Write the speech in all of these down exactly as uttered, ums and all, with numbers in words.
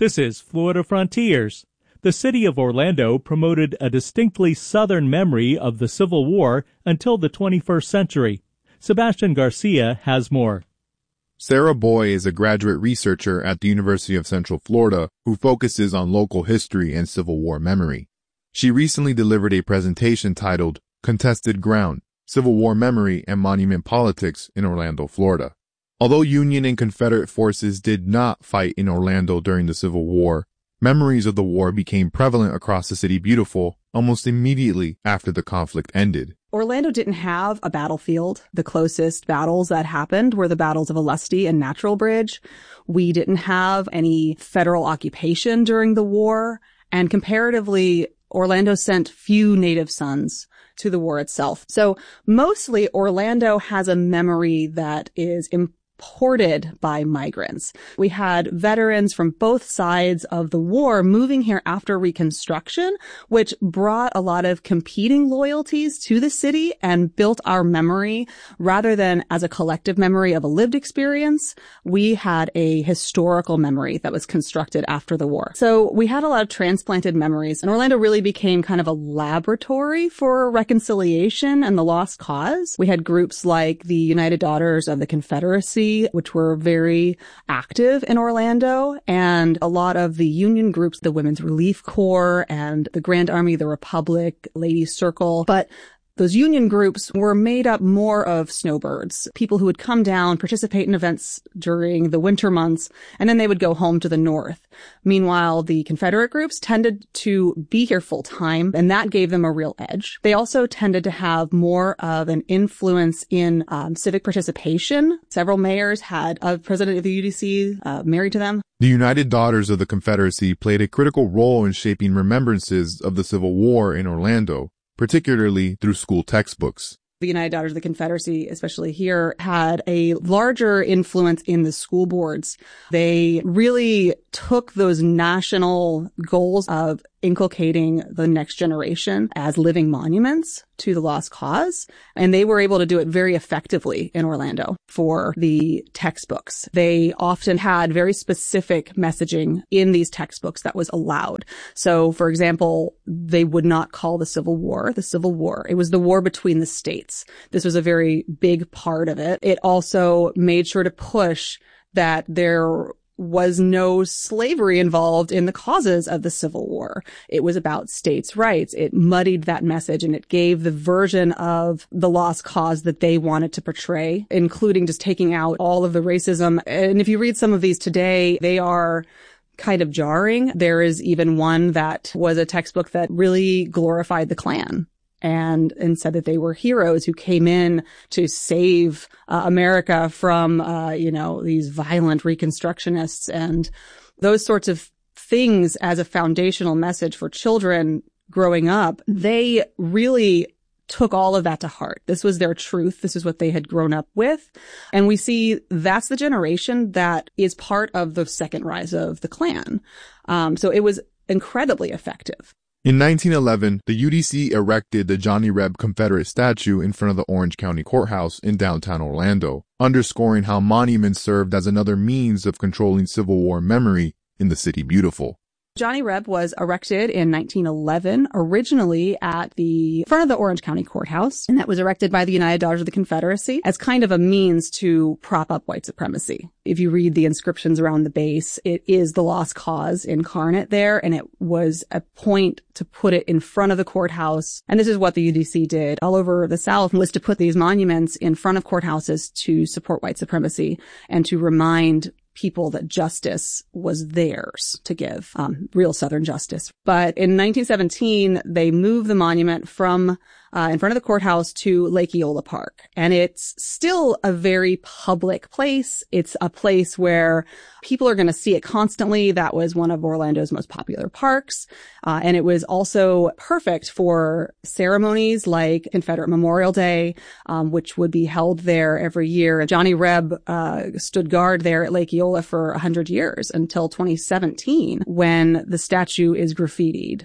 This is Florida Frontiers. The city of Orlando promoted a distinctly Southern memory of the Civil War until the twenty-first century. Sebastian Garcia has more. Sarah Boy is a graduate researcher at the University of Central Florida who focuses on local history and Civil War memory. She recently delivered a presentation titled Contested Ground, Civil War Memory and Monument Politics in Orlando, Florida. Although Union and Confederate forces did not fight in Orlando during the Civil War, memories of the war became prevalent across the city beautiful almost immediately after the conflict ended. Orlando didn't have a battlefield. The closest battles that happened were the battles of Olustee and Natural Bridge. We didn't have any federal occupation during the war. And comparatively, Orlando sent few native sons to the war itself. So mostly Orlando has a memory that is important. Imported by migrants. We had veterans from both sides of the war moving here after Reconstruction, which brought a lot of competing loyalties to the city and built our memory rather than as a collective memory of a lived experience. We had a historical memory that was constructed after the war. So we had a lot of transplanted memories, and Orlando really became kind of a laboratory for reconciliation and the lost cause. We had groups like the United Daughters of the Confederacy, which were very active in Orlando, and a lot of the union groups, the Women's Relief Corps and the Grand Army of the Republic, Ladies Circle. But those union groups were made up more of snowbirds, people who would come down, participate in events during the winter months, and then they would go home to the north. Meanwhile, the Confederate groups tended to be here full time, and that gave them a real edge. They also tended to have more of an influence in um, civic participation. Several mayors had a president of the U D C uh, married to them. The United Daughters of the Confederacy played a critical role in shaping remembrances of the Civil War in Orlando, particularly through school textbooks. The United Daughters of the Confederacy, especially here, had a larger influence in the school boards. They really took those national goals of inculcating the next generation as living monuments to the lost cause. And they were able to do it very effectively in Orlando for the textbooks. They often had very specific messaging in these textbooks that was allowed. So, for example, they would not call the Civil War the Civil War. It was the war between the states. This was a very big part of it. It also made sure to push that there was no slavery involved in the causes of the Civil War. It was about states' rights. It muddied that message, and it gave the version of the lost cause that they wanted to portray, including just taking out all of the racism. And if you read some of these today, they are kind of jarring. There is even one that was a textbook that really glorified the Klan. And, and said that they were heroes who came in to save uh, America from, uh, you know, these violent Reconstructionists, and those sorts of things as a foundational message for children growing up. They really took all of that to heart. This was their truth. This is what they had grown up with. And we see that's the generation that is part of the second rise of the Klan. Um, so it was incredibly effective. In nineteen eleven, the U D C erected the Johnny Reb Confederate statue in front of the Orange County Courthouse in downtown Orlando, underscoring how monuments served as another means of controlling Civil War memory in the city beautiful. Johnny Reb was erected in nineteen eleven, originally at the front of the Orange County Courthouse, and that was erected by the United Daughters of the Confederacy as kind of a means to prop up white supremacy. If you read the inscriptions around the base, it is the lost cause incarnate there, and it was a point to put it in front of the courthouse. And this is what the U D C did all over the South, was to put these monuments in front of courthouses to support white supremacy and to remind people that justice was theirs to give, um, real Southern justice. But in nineteen seventeen, they moved the monument from uh, in front of the courthouse to Lake Eola Park. And it's still a very public place. It's a place where people are going to see it constantly. That was one of Orlando's most popular parks. Uh, and it was also perfect for ceremonies like Confederate Memorial Day, um, which would be held there every year. Johnny Reb uh, stood guard there at Lake Eola for one hundred years until twenty seventeen, when the statue is graffitied.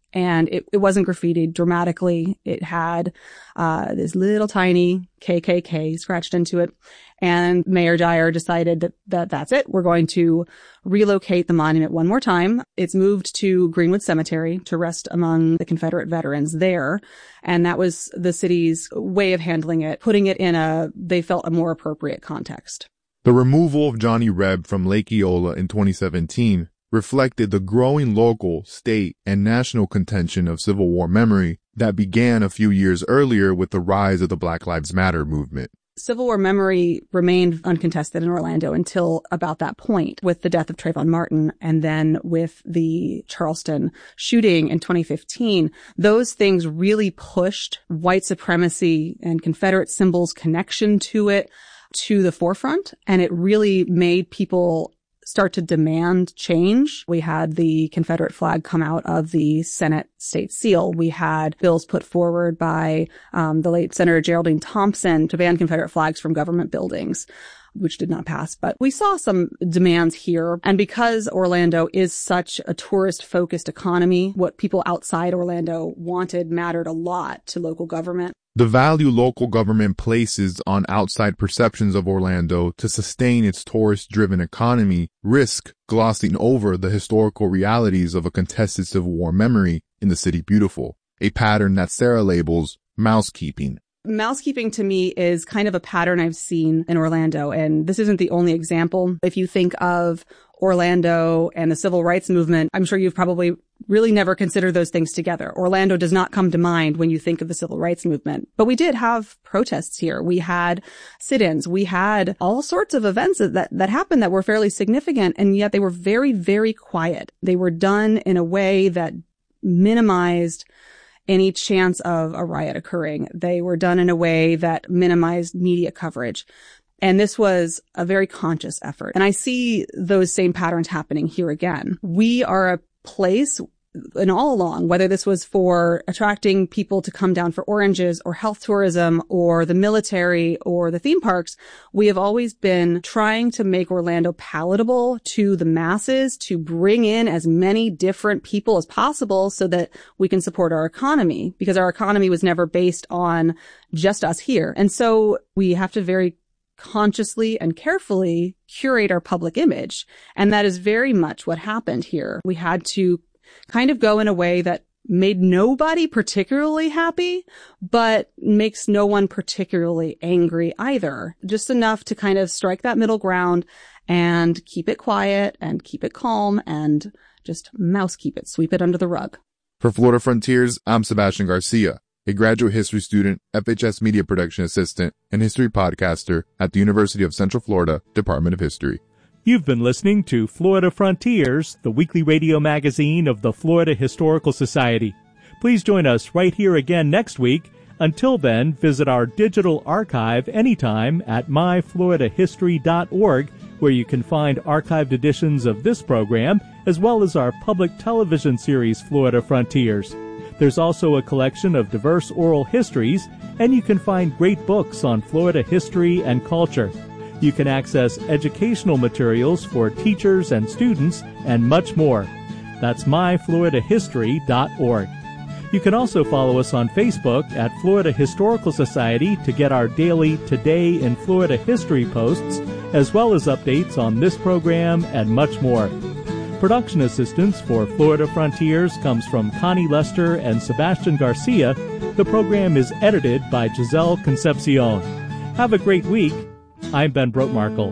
And it, it wasn't graffitied dramatically. It had uh this little tiny K K K scratched into it. And Mayor Dyer decided that, that that's it. We're going to relocate the monument one more time. It's moved to Greenwood Cemetery to rest among the Confederate veterans there. And that was the city's way of handling it, putting it in a, they felt, a more appropriate context. The removal of Johnny Reb from Lake Eola in twenty seventeen reflected the growing local, state, and national contention of Civil War memory that began a few years earlier with the rise of the Black Lives Matter movement. Civil War memory remained uncontested in Orlando until about that point, with the death of Trayvon Martin and then with the Charleston shooting in twenty fifteen. Those things really pushed white supremacy and Confederate symbols connection to it to the forefront, and it really made people start to demand change. We had the Confederate flag come out of the Senate State Seal. We had bills put forward by um, the late Senator Geraldine Thompson to ban Confederate flags from government buildings, which did not pass. But we saw some demands here. And because Orlando is such a tourist-focused economy, what people outside Orlando wanted mattered a lot to local government. The value local government places on outside perceptions of Orlando to sustain its tourist-driven economy risk glossing over the historical realities of a contested Civil War memory in the City Beautiful, a pattern that Sarah labels mousekeeping. Mousekeeping to me is kind of a pattern I've seen in Orlando, and this isn't the only example. If you think of Orlando and the civil rights movement, I'm sure you've probably really never considered those things together. Orlando does not come to mind when you think of the civil rights movement. But we did have protests here. We had sit-ins. We had all sorts of events that, that happened that were fairly significant, and yet they were very, very quiet. They were done in a way that minimized any chance of a riot occurring. They were done in a way that minimized media coverage. And this was a very conscious effort. And I see those same patterns happening here again. We are a place, and all along, whether this was for attracting people to come down for oranges or health tourism or the military or the theme parks, we have always been trying to make Orlando palatable to the masses, to bring in as many different people as possible so that we can support our economy, because our economy was never based on just us here. And so we have to very consciously and carefully curate our public image. And that is very much what happened here. We had to kind of go in a way that made nobody particularly happy, but makes no one particularly angry either. Just enough to kind of strike that middle ground and keep it quiet and keep it calm and just mouse keep it, sweep it under the rug. For Florida Frontiers, I'm Sebastian Garcia, a graduate history student, F H S media production assistant, and history podcaster at the University of Central Florida Department of History. You've been listening to Florida Frontiers, the weekly radio magazine of the Florida Historical Society. Please join us right here again next week. Until then, visit our digital archive anytime at my florida history dot org, where you can find archived editions of this program, as well as our public television series, Florida Frontiers. There's also a collection of diverse oral histories, and you can find great books on Florida history and culture. You can access educational materials for teachers and students, and much more. That's my florida history dot org. You can also follow us on Facebook at Florida Historical Society to get our daily Today in Florida History posts, as well as updates on this program and much more. Production assistance for Florida Frontiers comes from Connie Lester and Sebastian Garcia. The program is edited by Giselle Concepcion. Have a great week. I'm Ben Brotmarkle.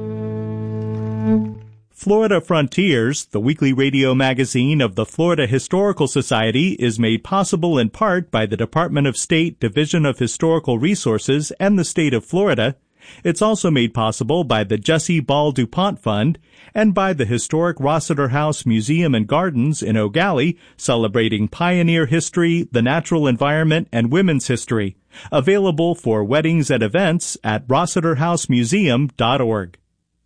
Florida Frontiers, the weekly radio magazine of the Florida Historical Society, is made possible in part by the Department of State Division of Historical Resources and the state of Florida. It's also made possible by the Jesse Ball DuPont Fund and by the historic Rossiter House Museum and Gardens in Eau Gallie, celebrating pioneer history, the natural environment, and women's history. Available for weddings and events at rossiter house museum dot org.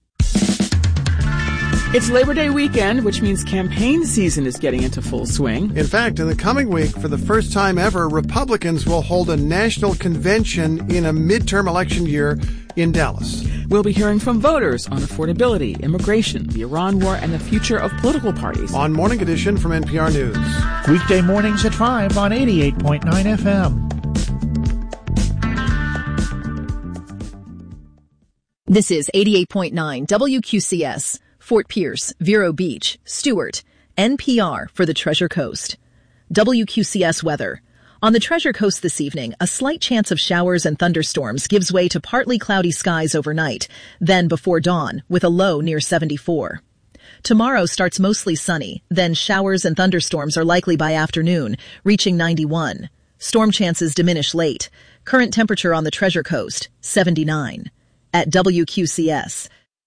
It's Labor Day weekend, which means campaign season is getting into full swing. In fact, in the coming week, for the first time ever, Republicans will hold a national convention in a midterm election year in Dallas. We'll be hearing from voters on affordability, immigration, the Iran war, and the future of political parties. On Morning Edition from N P R News. Weekday mornings at five on eighty-eight point nine F M. This is eighty-eight point nine W Q C S, Fort Pierce, Vero Beach, Stewart, N P R for the Treasure Coast. W Q C S weather. On the Treasure Coast this evening, a slight chance of showers and thunderstorms gives way to partly cloudy skies overnight, then before dawn, with a low near seventy-four. Tomorrow starts mostly sunny, then showers and thunderstorms are likely by afternoon, reaching ninety-one. Storm chances diminish late. Current temperature on the Treasure Coast, seventy-nine. At W Q C S.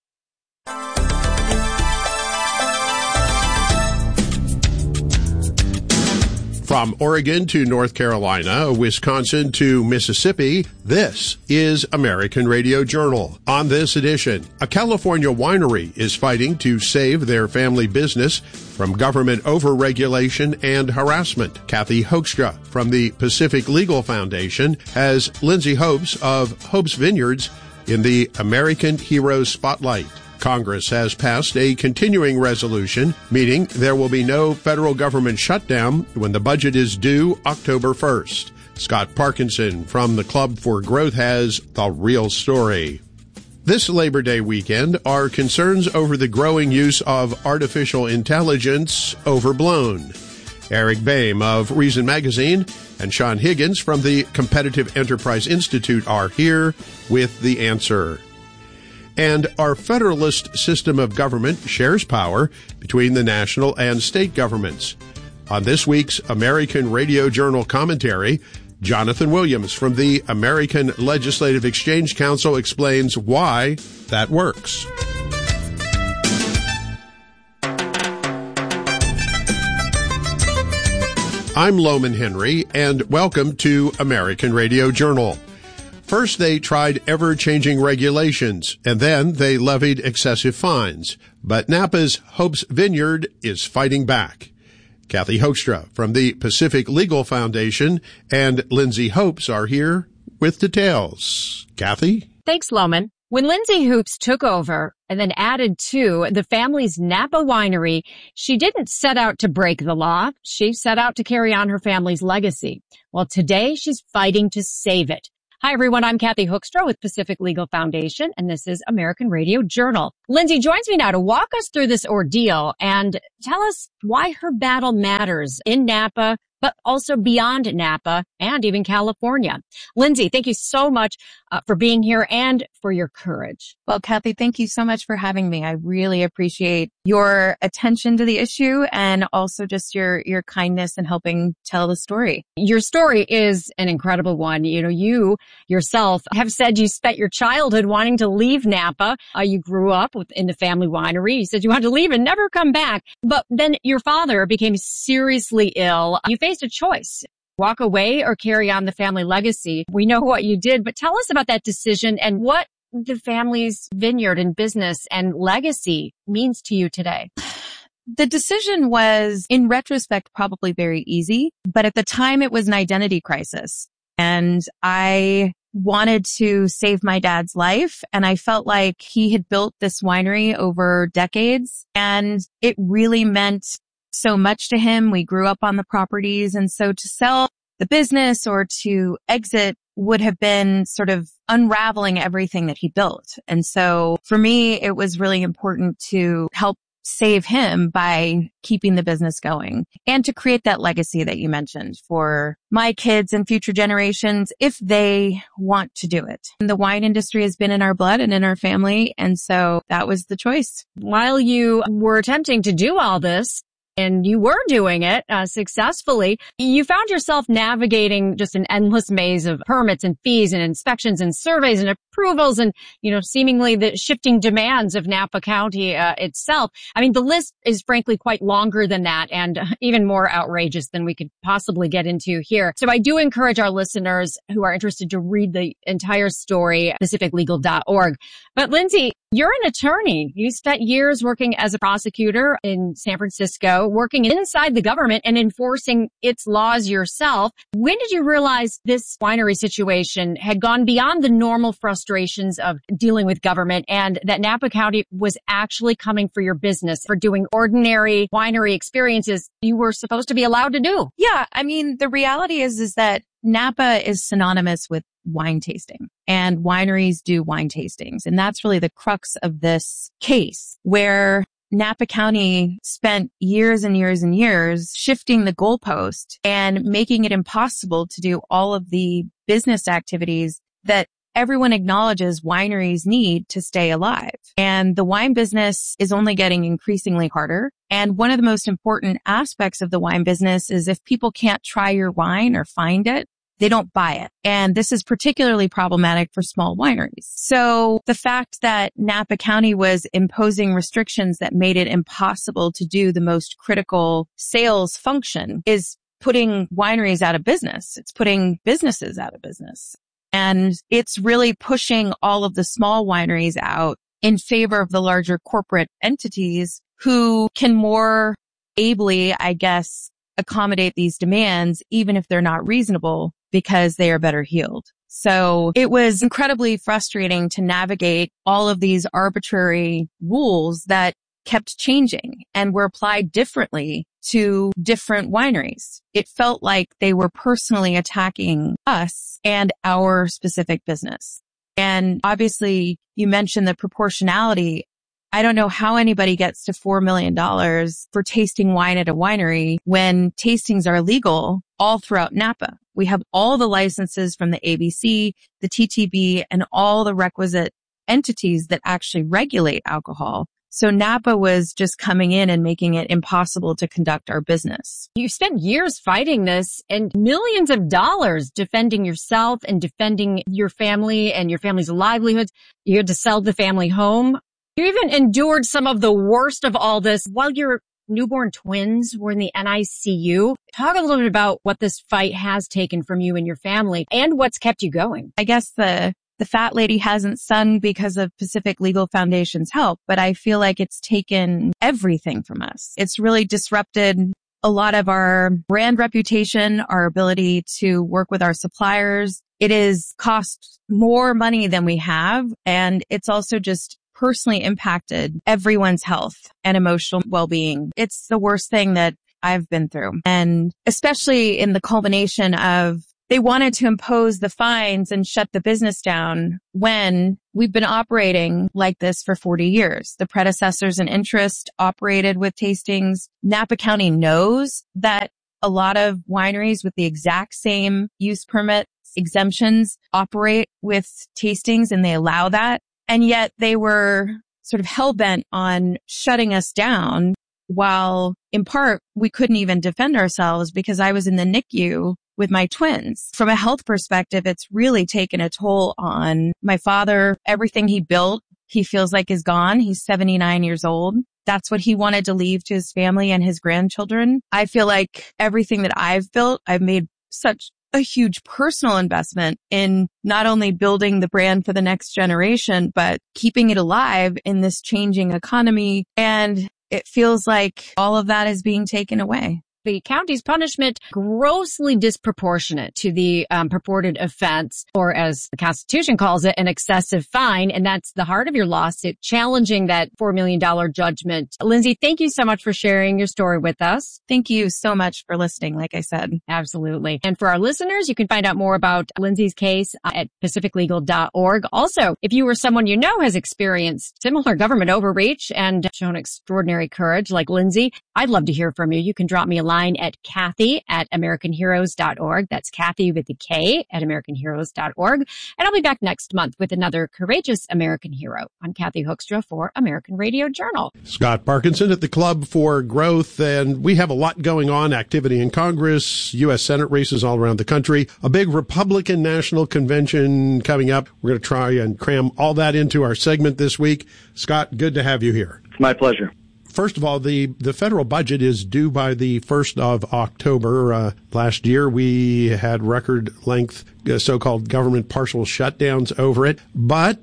From Oregon to North Carolina, Wisconsin to Mississippi, this is American Radio Journal. On this edition, a California winery is fighting to save their family business from government overregulation and harassment. Kathy Hoekstra from the Pacific Legal Foundation has Lindsay Hopes of Hopes Vineyards in the American Heroes Spotlight. Congress has passed a continuing resolution, meaning there will be no federal government shutdown when the budget is due October first. Scott Parkinson from the Club for Growth has the real story. This Labor Day weekend are concerns over the growing use of artificial intelligence overblown. Eric Boehm of Reason Magazine and Sean Higgins from the Competitive Enterprise Institute are here with the answer. And our federalist system of government shares power between the national and state governments. On this week's American Radio Journal commentary, Jonathan Williams from the American Legislative Exchange Council explains why that works. I'm Loman Henry, and welcome to American Radio Journal. First, they tried ever-changing regulations, and then they levied excessive fines. But Napa's Hopes Vineyard is fighting back. Kathy Hoekstra from the Pacific Legal Foundation and Lindsay Hopes are here with details. Kathy? Thanks, Loman. When Lindsay Hopes took over and then added to the family's Napa winery, she didn't set out to break the law. She set out to carry on her family's legacy. Well, today she's fighting to save it. Hi, everyone. I'm Kathy Hoekstra with Pacific Legal Foundation, and this is American Radio Journal. Lindsay joins me now to walk us through this ordeal and tell us why her battle matters in Napa, but also beyond Napa and even California. Lindsay, thank you so much uh, for being here and for your courage. Well, Kathy, thank you so much for having me. I really appreciate your attention to the issue and also just your, your kindness in helping tell the story. Your story is an incredible one. You know, you yourself have said you spent your childhood wanting to leave Napa. Uh, you grew up with, in the family winery. You said you wanted to leave and never come back. But then your father became seriously ill. You faced a choice. Walk away or carry on the family legacy. We know what you did, but tell us about that decision and what the family's vineyard and business and legacy means to you today. The decision was, in retrospect, probably very easy, but at the time it was an identity crisis. And I wanted to save my dad's life, and I felt like he had built this winery over decades, and it really meant so much to him. We grew up on the properties, and so to sell the business or to exit would have been sort of unraveling everything that he built. And so for me, it was really important to help save him by keeping the business going and to create that legacy that you mentioned for my kids and future generations if they want to do it. And the wine industry has been in our blood and in our family, and so that was the choice. While you were attempting to do all this, and you were doing it uh, successfully, you found yourself navigating just an endless maze of permits and fees and inspections and surveys and approvals and, you know, seemingly the shifting demands of Napa County uh, itself. I mean, the list is frankly quite longer than that and even more outrageous than we could possibly get into here. So I do encourage our listeners who are interested to read the entire story, pacific legal dot org. But Lindsay, You're an attorney. You spent years working as a prosecutor in San Francisco, working inside the government and enforcing its laws yourself. When did you realize this winery situation had gone beyond the normal frustrations of dealing with government and that Napa County was actually coming for your business for doing ordinary winery experiences you were supposed to be allowed to do? Yeah. I mean, the reality is, is that Napa is synonymous with wine tasting, and wineries do wine tastings. And that's really the crux of this case, where Napa County spent years and years and years shifting the goalpost and making it impossible to do all of the business activities that everyone acknowledges wineries need to stay alive. And the wine business is only getting increasingly harder. And one of the most important aspects of the wine business is if people can't try your wine or find it, they don't buy it. And this is particularly problematic for small wineries. So the fact that Napa County was imposing restrictions that made it impossible to do the most critical sales function is putting wineries out of business. It's putting businesses out of business. And it's really pushing all of the small wineries out in favor of the larger corporate entities who can more ably, I guess, accommodate these demands, even if they're not reasonable, because they are better heeled. So it was incredibly frustrating to navigate all of these arbitrary rules that kept changing and were applied differently to different wineries. It felt like they were personally attacking us and our specific business. And obviously, you mentioned the proportionality. I don't know how anybody gets to four million dollars for tasting wine at a winery when tastings are legal all throughout Napa. We have all the licenses from the A B C, the T T B, and all the requisite entities that actually regulate alcohol. So Napa was just coming in and making it impossible to conduct our business. You spent years fighting this and millions of dollars defending yourself and defending your family and your family's livelihoods. You had to sell the family home. You even endured some of the worst of all this while your newborn twins were in the N I C U. Talk a little bit about what this fight has taken from you and your family and what's kept you going. I guess the The fat lady hasn't sung because of Pacific Legal Foundation's help, but I feel like it's taken everything from us. It's really disrupted a lot of our brand reputation, our ability to work with our suppliers. It has cost more money than we have, and it's also just personally impacted everyone's health and emotional well-being. It's the worst thing that I've been through, and especially in the culmination of they wanted to impose the fines and shut the business down when we've been operating like this for forty years. The predecessors in interest operated with tastings. Napa County knows that a lot of wineries with the exact same use permits, exemptions operate with tastings, and they allow that. And yet they were sort of hell-bent on shutting us down, while in part we couldn't even defend ourselves because I was in the N I C U with my twins. From a health perspective, it's really taken a toll on my father. Everything he built, he feels like is gone. He's seventy-nine years old. That's what he wanted to leave to his family and his grandchildren. I feel like everything that I've built, I've made such a huge personal investment in not only building the brand for the next generation, but keeping it alive in this changing economy. And it feels like all of that is being taken away. The county's punishment grossly disproportionate to the um, purported offense, or as the Constitution calls it, an excessive fine. And that's the heart of your lawsuit, challenging that four million dollars judgment. Lindsay, thank you so much for sharing your story with us. Thank you so much for listening, like I said. Absolutely. And for our listeners, you can find out more about Lindsay's case at pacific legal dot org. Also, if you or someone you know has experienced similar government overreach and shown extraordinary courage like Lindsay, I'd love to hear from you. You can drop me a line at Kathy at American Heroes dot org. That's Kathy with a K at American Heroes dot org. And I'll be back next month with another courageous American hero. I'm Kathy Hoekstra for American Radio Journal. Scott Parkinson at the Club for Growth, and we have a lot going on, activity in Congress, U S Senate races all around the country, a big Republican National Convention coming up. We're going to try and cram all that into our segment this week. Scott, good to have you here. It's my pleasure. First of all, the, the federal budget is due by the first of October. Uh, last year, we had record length uh, so-called government partial shutdowns over it. But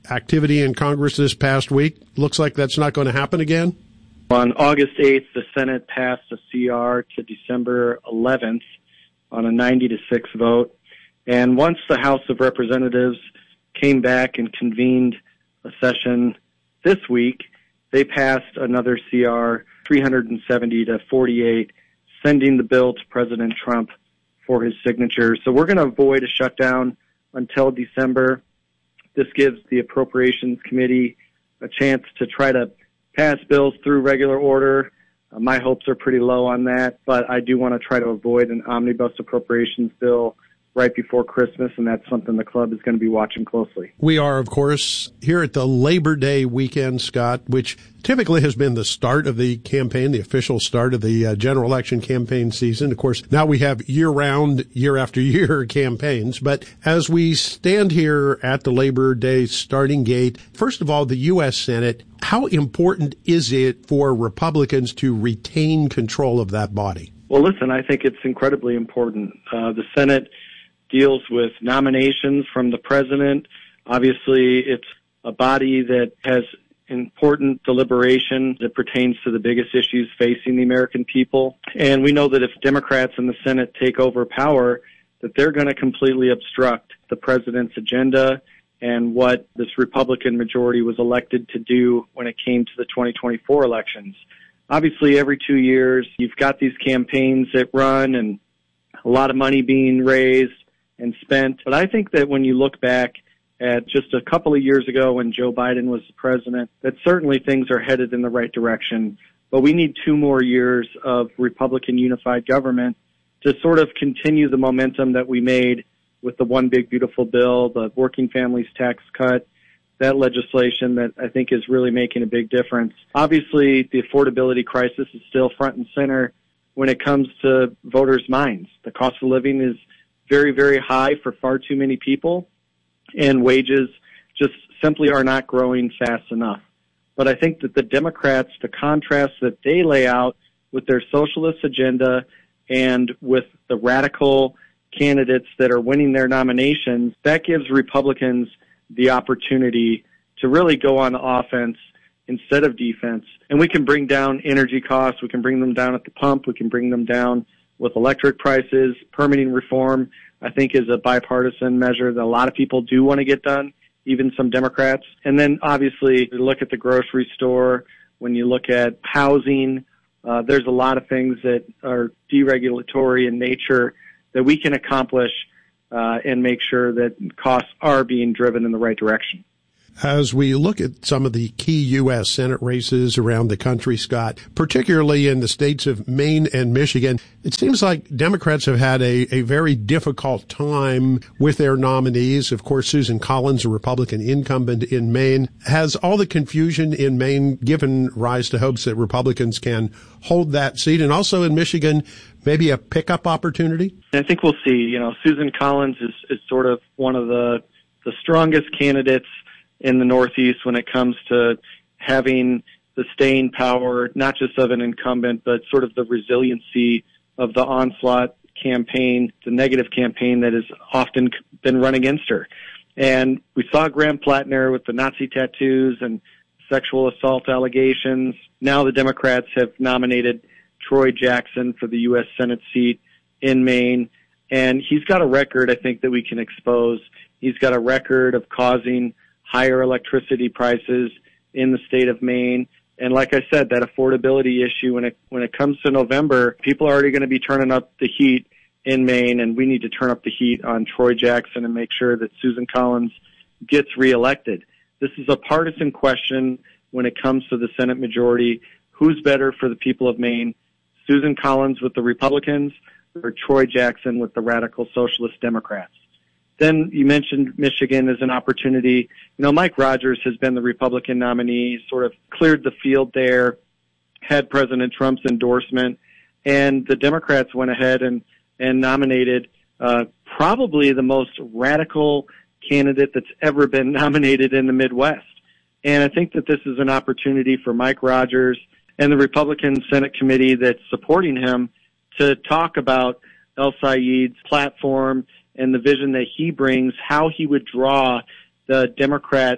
activity in Congress this past week. Looks like that's not going to happen again. On August eighth, the Senate passed a C R to December eleventh on a ninety to six vote. And once the House of Representatives came back and convened a session this week, they passed another C R, three hundred seventy to forty-eight, sending the bill to President Trump for his signature. So we're going to avoid a shutdown until December. This gives the Appropriations Committee a chance to try to pass bills through regular order. Uh, my hopes are pretty low on that, but I do want to try to avoid an omnibus appropriations bill right before Christmas, and that's something the club is going to be watching closely. We are, of course, here at the Labor Day weekend, Scott, which typically has been the start of the campaign, the official start of the uh, general election campaign season. Of course, now we have year-round, year after year campaigns. But as we stand here at the Labor Day starting gate, first of all, the U S Senate, how important is it for Republicans to retain control of that body? Well, listen, I think it's incredibly important. Uh, the Senate deals with nominations from the president. Obviously, it's a body that has important deliberation that pertains to the biggest issues facing the American people. And we know that if Democrats in the Senate take over power, that they're going to completely obstruct the president's agenda and what this Republican majority was elected to do when it came to the twenty twenty-four elections. Obviously, every two years, you've got these campaigns that run and a lot of money being raised and spent. But I think that when you look back at just a couple of years ago when Joe Biden was the president, that certainly things are headed in the right direction. But we need two more years of Republican unified government to sort of continue the momentum that we made with the One Big Beautiful Bill, the Working Families Tax Cut, that legislation that I think is really making a big difference. Obviously, the affordability crisis is still front and center when it comes to voters' minds. The cost of living is very, very high for far too many people, and wages just simply are not growing fast enough. But I think that the Democrats, the contrast that they lay out with their socialist agenda and with the radical candidates that are winning their nominations, that gives Republicans the opportunity to really go on offense instead of defense. And we can bring down energy costs. We can bring them down at the pump. We can bring them down with electric prices. Permitting reform, I think, is a bipartisan measure that a lot of people do want to get done, even some Democrats. And then, obviously, you look at the grocery store, when you look at housing, uh, there's a lot of things that are deregulatory in nature that we can accomplish uh, and make sure that costs are being driven in the right direction. As we look at some of the key U S Senate races around the country, Scott, particularly in the states of Maine and Michigan, it seems like Democrats have had a, a very difficult time with their nominees. Of course, Susan Collins, a Republican incumbent in Maine, has all the confusion in Maine given rise to hopes that Republicans can hold that seat. And also in Michigan, maybe a pickup opportunity? I think we'll see. You know, Susan Collins is, is sort of one of the, the strongest candidates in the Northeast when it comes to having the staying power, not just of an incumbent, but sort of the resiliency of the onslaught campaign, the negative campaign that has often been run against her. And we saw Graham Plattner with the Nazi tattoos and sexual assault allegations. Now the Democrats have nominated Troy Jackson for the U S Senate seat in Maine. And he's got a record, I think, that we can expose. He's got a record of causing higher electricity prices in the state of Maine. And like I said, that affordability issue, when it, when it comes to November, people are already going to be turning up the heat in Maine, and we need to turn up the heat on Troy Jackson and make sure that Susan Collins gets reelected. This is a partisan question when it comes to the Senate majority. Who's better for the people of Maine? Susan Collins with the Republicans or Troy Jackson with the radical socialist Democrats? Then you mentioned Michigan as an opportunity. You know, Mike Rogers has been the Republican nominee, sort of cleared the field there, had President Trump's endorsement, and the Democrats went ahead and, and nominated uh, probably the most radical candidate that's ever been nominated in the Midwest. And I think that this is an opportunity for Mike Rogers and the Republican Senate committee that's supporting him to talk about El-Sayed's platform and the vision that he brings, how he would draw the Democrat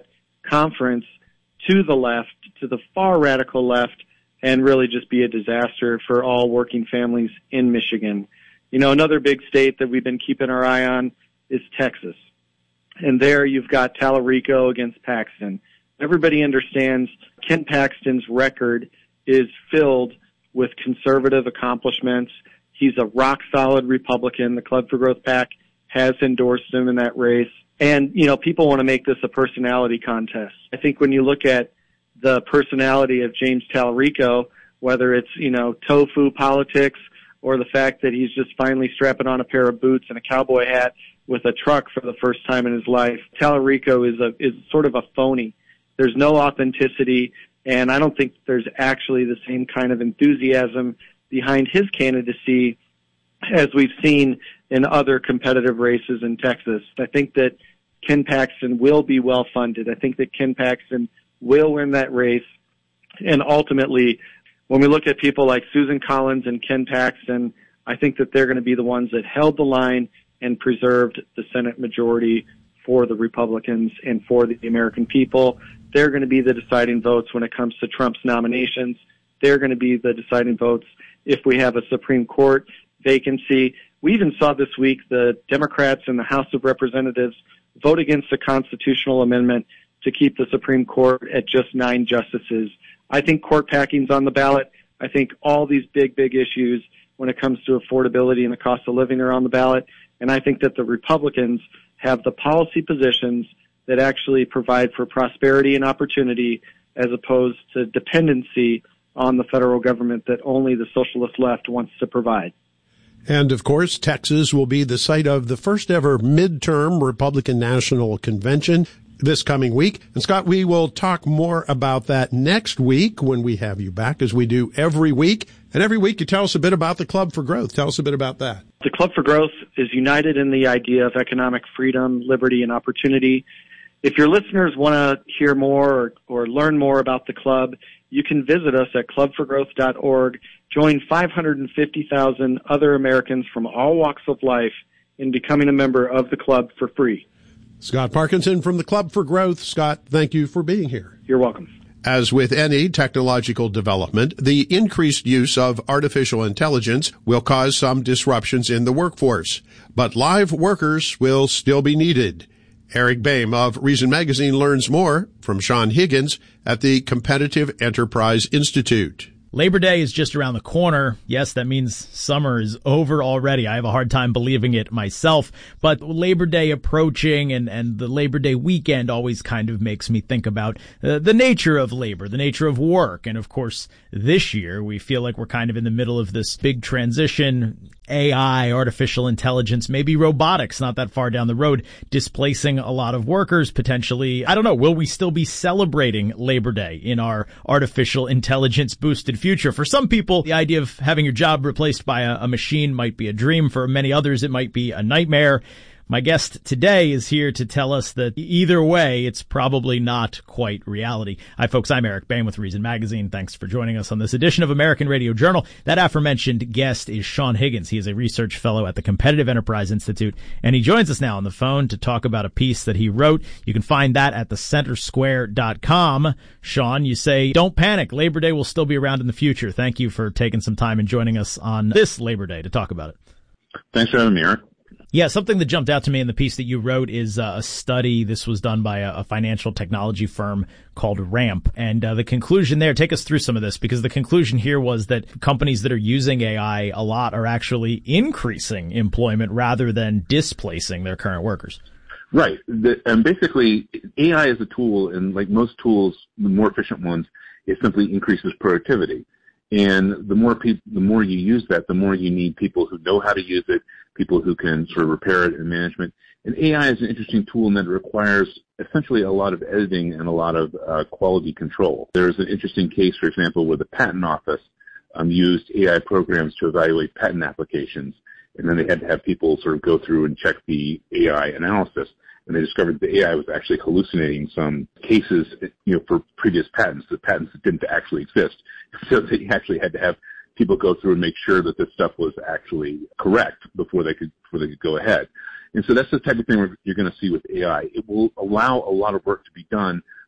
conference to the left, to the far radical left, and really just be a disaster for all working families in Michigan. You know, another big state that we've been keeping our eye on is Texas. And there you've got Tallarico against Paxton. Everybody understands Ken Paxton's record is filled with conservative accomplishments. He's a rock-solid Republican. The Club for Growth PAC has endorsed him in that race. And, you know, people want to make this a personality contest. I think when you look at the personality of James Tallarico, whether it's, you know, tofu politics or the fact that he's just finally strapping on a pair of boots and a cowboy hat with a truck for the first time in his life, Tallarico is a is sort of a phony. There's no authenticity, and I don't think there's actually the same kind of enthusiasm behind his candidacy as we've seen in other competitive races in Texas. I think that Ken Paxton will be well funded. I think that Ken Paxton will win that race. And ultimately, when we look at people like Susan Collins and Ken Paxton, I think that they're going to be the ones that held the line and preserved the Senate majority for the Republicans and for the American people. They're going to be the deciding votes when it comes to Trump's nominations. They're going to be the deciding votes if we have a Supreme Court vacancy. We even saw this week the Democrats in the House of Representatives vote against a constitutional amendment to keep the Supreme Court at just nine justices. I think court packing's on the ballot. I think all these big, big issues when it comes to affordability and the cost of living are on the ballot. And I think that the Republicans have the policy positions that actually provide for prosperity and opportunity as opposed to dependency on the federal government that only the socialist left wants to provide. And, of course, Texas will be the site of the first ever midterm Republican National Convention this coming week. And, Scott, we will talk more about that next week when we have you back, as we do every week. And every week you tell us a bit about the Club for Growth. Tell us a bit about that. The Club for Growth is united in the idea of economic freedom, liberty, and opportunity. If your listeners want to hear more or, or learn more about the club, you can visit us at club for growth dot org. Join five hundred fifty thousand other Americans from all walks of life in becoming a member of the club for free. Scott Parkinson from the Club for Growth. Scott, thank you for being here. You're welcome. As with any technological development, the increased use of artificial intelligence will cause some disruptions in the workforce, but live workers will still be needed. Eric Boehm of Reason Magazine learns more from Sean Higgins at the Competitive Enterprise Institute. Labor Day is just around the corner. Yes, that means summer is over already. I have a hard time believing it myself. But Labor Day approaching and, and the Labor Day weekend always kind of makes me think about uh, the nature of labor, the nature of work. And, of course, this year we feel like we're kind of in the middle of this big transition. A I, artificial intelligence, maybe robotics not that far down the road, displacing a lot of workers potentially. I don't know. Will we still be celebrating Labor Day in our artificial intelligence boosted future? For some people, the idea of having your job replaced by a, a machine might be a dream. For many others, it might be a nightmare. My guest today is here to tell us that either way, it's probably not quite reality. Hi, folks. I'm Eric Boehm with Reason Magazine. Thanks for joining us on this edition of American Radio Journal. That aforementioned guest is Sean Higgins. He is a research fellow at the Competitive Enterprise Institute, and he joins us now on the phone to talk about a piece that he wrote. You can find that at the center square dot com. Sean, you say, don't panic. Labor Day will still be around in the future. Thank you for taking some time and joining us on this Labor Day to talk about it. Thanks for having me, Eric. Yeah, something that jumped out to me in the piece that you wrote is uh, a study. This was done by a, a financial technology firm called Ramp. And uh, the conclusion there, take us through some of this, because the conclusion here was that companies that are using A I a lot are actually increasing employment rather than displacing their current workers. Right. The, and basically, A I is a tool, and like most tools, the more efficient ones, it simply increases productivity. And the more people, the more you use that, the more you need people who know how to use it, people who can sort of repair it and management. And A I is an interesting tool in that it requires essentially a lot of editing and a lot of uh, quality control. There's an interesting case, for example, where the patent office um, used A I programs to evaluate patent applications, and then they had to have people sort of go through and check the A I analysis. And they discovered the A I was actually hallucinating some cases, you know, for previous patents, the patents that didn't actually exist. So they actually had to have people go through and make sure that this stuff was actually correct before they could, before they could go ahead. And so that's the type of thing you're going to see with A I. It will allow a lot of work to be done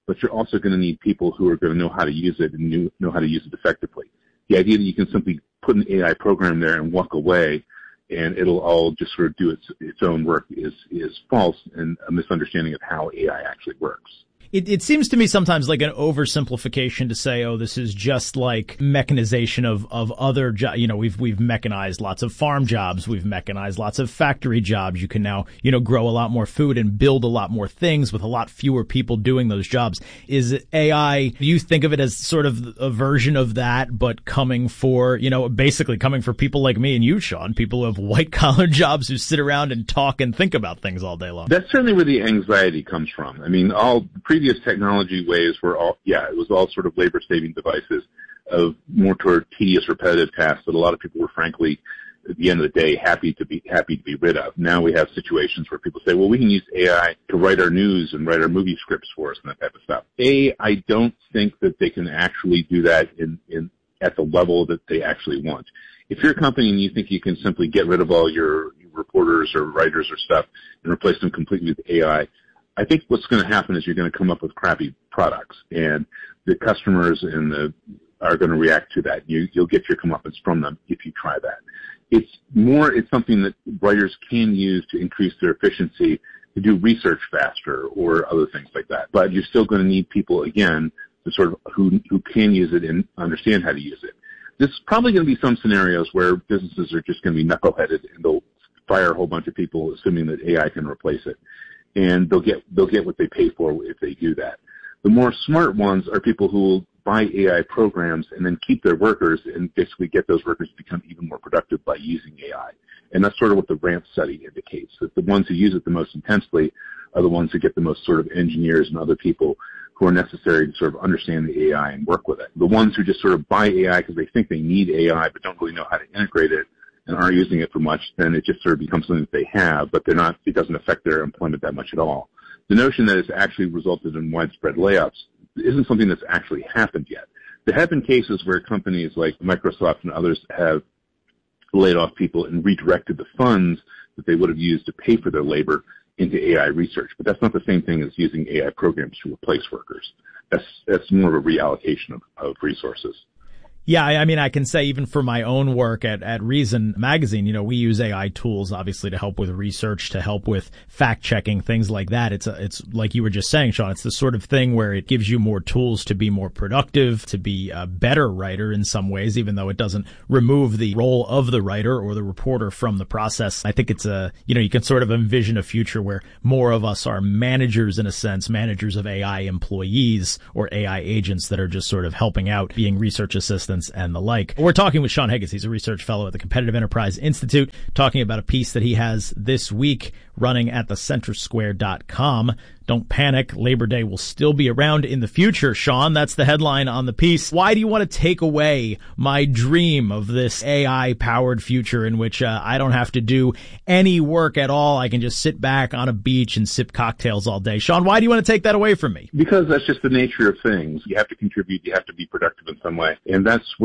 but you're also going to need people who are going to know how to use it and knew, know how to use it effectively. The idea that you can simply put an A I program there and walk away and it'll all just sort of do its its own work is is false and a misunderstanding of how A I actually works. It, it seems to me sometimes like an oversimplification to say, oh, this is just like mechanization of, of other jobs. You know, we've, we've mechanized lots of farm jobs. We've mechanized lots of factory jobs. You can now, you know, grow a lot more food and build a lot more things with a lot fewer people doing those jobs. Is A I, do you think of it as sort of a version of that, but coming for, you know, basically coming for people like me and you, Sean, people who have white collar jobs who sit around and talk and think about things all day long? That's certainly where the anxiety comes from. I mean, all previous technology ways were all, yeah, it was all sort of labor-saving devices of more toward tedious, repetitive tasks that a lot of people were, frankly, at the end of the day, happy to be happy to be rid of. Now we have situations where people say, well, we can use A I to write our news and write our movie scripts for us and that type of stuff. A, I don't think that they can actually do that in, in at the level that they actually want. If you're a company and you think you can simply get rid of all your reporters or writers or stuff and replace them completely with A I, I think what's going to happen is you're going to come up with crappy products, and the customers and the are going to react to that. You, you'll get your comeuppance from them if you try that. It's more, it's something that writers can use to increase their efficiency, to do research faster or other things like that. But you're still going to need people, again, to sort of who who can use it and understand how to use it. There's probably going to be some scenarios where businesses are just going to be knuckleheaded and they'll fire a whole bunch of people assuming that A I can replace it. And they'll get they'll get what they pay for if they do that. The more smart ones are people who will buy A I programs and then keep their workers and basically get those workers to become even more productive by using A I. And that's sort of what the RAMP study indicates, that the ones who use it the most intensely are the ones who get the most sort of engineers and other people who are necessary to sort of understand the A I and work with it. The ones who just sort of buy A I because they think they need A I but don't really know how to integrate it and aren't using it for much, then it just sort of becomes something that they have, but they're not, it doesn't affect their employment that much at all. The notion that it's actually resulted in widespread layoffs isn't something that's actually happened yet. There have been cases where companies like Microsoft and others have laid off people and redirected the funds that they would have used to pay for their labor into A I research, but that's not the same thing as using A I programs to replace workers. That's, that's more of a reallocation of, of resources. Yeah, I mean, I can say even for my own work at, at Reason Magazine, you know, we use A I tools, obviously, to help with research, to help with fact-checking, things like that. It's a, it's like you were just saying, Sean, it's the sort of thing where it gives you more tools to be more productive, to be a better writer in some ways, even though it doesn't remove the role of the writer or the reporter from the process. I think it's a, you know, you can sort of envision a future where more of us are managers, in a sense, managers of A I employees or A I agents that are just sort of helping out, being research assistants and the like. We're talking with Sean Higgins. He's a research fellow at the Competitive Enterprise Institute, talking about a piece that he has this week running at the center square dot com. Don't panic. Labor Day will still be around in the future, Sean. That's the headline on the piece. Why do you want to take away my dream of this A I-powered future in which uh, I don't have to do any work at all? I can just sit back on a beach and sip cocktails all day. Sean, why do you want to take that away from me? Because that's just the nature of things. You have to contribute. You have to be productive in some way. And that's